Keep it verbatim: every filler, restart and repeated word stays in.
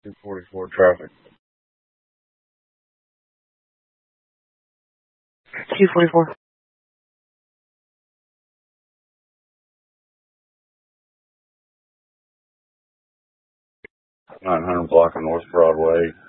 two forty-four traffic. two forty-four. nine hundred block on North Broadway.